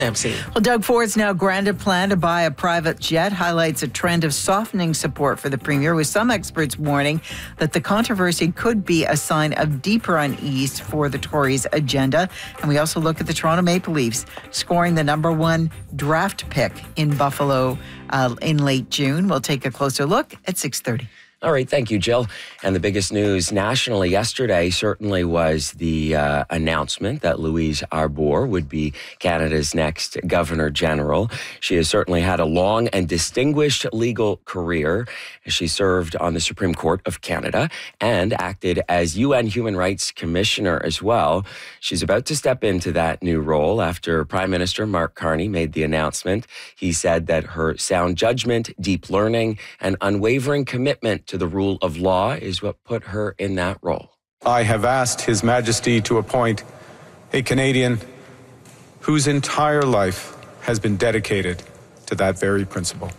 MC. Well, Doug Ford's now granted plan to buy a private jet highlights a trend of softening support for the premier, with some experts warning that the controversy could be a sign of deeper unease for the Tories' agenda. And we also look at the Toronto Maple Leafs scoring the number one draft pick in Buffalo in late June. We'll take a closer look at 6:30. All right, thank you, Jill. And the biggest news nationally yesterday certainly was the announcement that Louise Arbour would be Canada's next Governor General. She has certainly had a long and distinguished legal career. She served on the Supreme Court of Canada and acted as UN Human Rights Commissioner as well. She's about to step into that new role after Prime Minister Mark Carney made the announcement. He said that her sound judgment, deep learning, and unwavering commitment to the rule of law is what put her in that role. I have asked His Majesty to appoint a Canadian whose entire life has been dedicated to that very principle.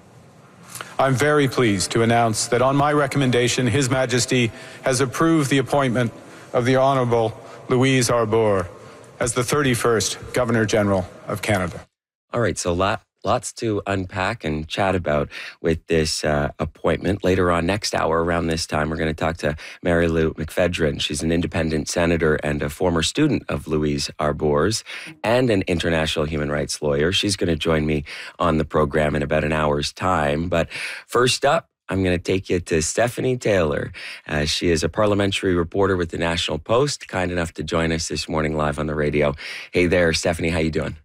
I'm very pleased to announce that on my recommendation, His Majesty has approved the appointment of the Honourable Louise Arbour as the 31st Governor General of Canada. All right, so lots to unpack and chat about with this appointment. Later on next hour, around this time, we're going to talk to Mary Lou McPhedran. She's an independent senator and a former student of Louise Arbour's and an international human rights lawyer. She's going to join me on the program in about an hour's time. But first up, I'm going to take you to Stephanie Taylor. She is a parliamentary reporter with the National Post, kind enough to join us this morning live on the radio. Hey there, Stephanie, how you doing?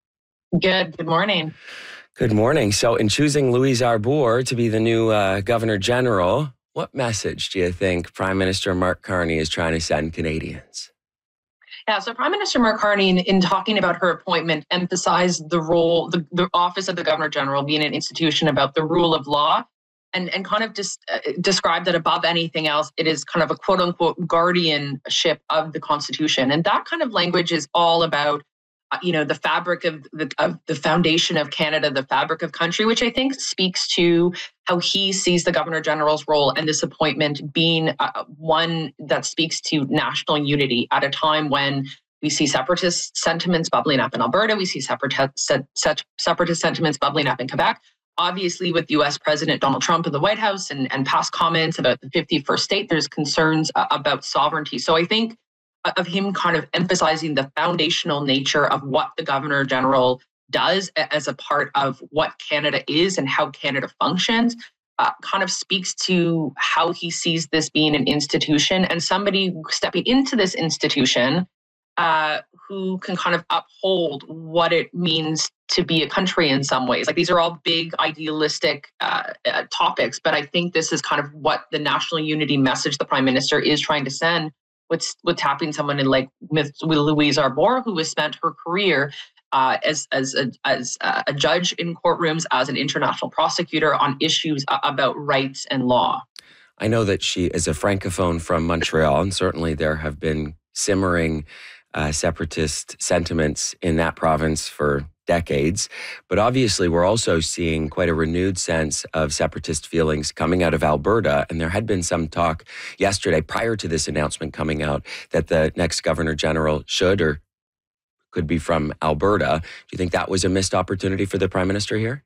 Good. Good morning. Good morning. So in choosing Louise Arbour to be the new Governor General, what message do you think Prime Minister Mark Carney is trying to send Canadians? Yeah, so Prime Minister Mark Carney, in talking about her appointment, emphasized the role, the office of the Governor General being an institution about the rule of law, and kind of just described that above anything else, it is kind of a quote unquote guardianship of the Constitution. And that kind of language is all about the fabric of the foundation of Canada, the fabric of country, which I think speaks to how he sees the Governor General's role and this appointment being one that speaks to national unity at a time when we see separatist sentiments bubbling up in Alberta. We see separatist sentiments bubbling up in Quebec. Obviously, with U.S. President Donald Trump in the White House and past comments about the 51st state, there's concerns about sovereignty. So I think of him kind of emphasizing the foundational nature of what the Governor General does as a part of what Canada is and how Canada functions, kind of speaks to how he sees this being an institution and somebody stepping into this institution who can kind of uphold what it means to be a country in some ways. Like, these are all big idealistic topics, but I think this is kind of what the national unity message the Prime Minister is trying to send. What's happening? Someone in with Louise Arbour, who has spent her career as a judge in courtrooms, as an international prosecutor on issues about rights and law. I know that she is a francophone from Montreal, and certainly there have been simmering separatist sentiments in that province for decades. But obviously, we're also seeing quite a renewed sense of separatist feelings coming out of Alberta. And there had been some talk yesterday, prior to this announcement coming out, that the next Governor General should or could be from Alberta. Do you think that was a missed opportunity for the Prime Minister here?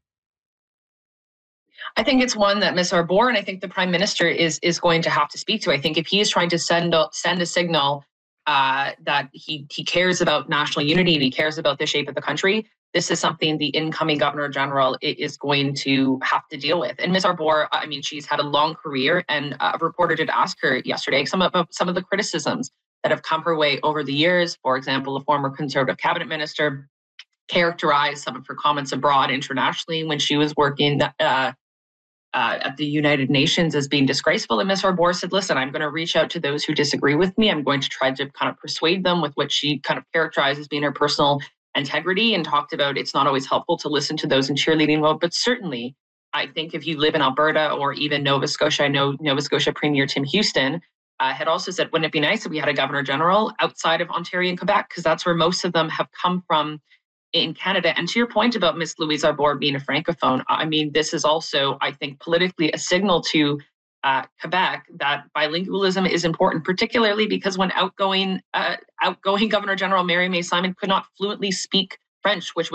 I think it's one that Ms. Arbour, and I think the Prime Minister is going to have to speak to. I think if he is trying to send a signal that he cares about national unity and he cares about the shape of the country, this is something the incoming Governor General is going to have to deal with. And Ms. Arbour, I mean, she's had a long career, and a reporter did ask her yesterday some of the criticisms that have come her way over the years. For example, a former Conservative cabinet minister characterized some of her comments abroad internationally when she was working at the United Nations as being disgraceful. And Ms. Arbour said, listen, I'm going to reach out to those who disagree with me. I'm going to try to kind of persuade them with what she kind of characterized as being her personal integrity, and talked about it's not always helpful to listen to those in cheerleading mode. But certainly, I think if you live in Alberta or even Nova Scotia, I know Nova Scotia Premier Tim Houston had also said, wouldn't it be nice if we had a Governor General outside of Ontario and Quebec? Because that's where most of them have come from in Canada. And to your point about Ms. Louise Arbour being a francophone, I mean, this is also, I think, politically a signal to Quebec that bilingualism is important, particularly because when outgoing Governor General Mary May Simon could not fluently speak French, which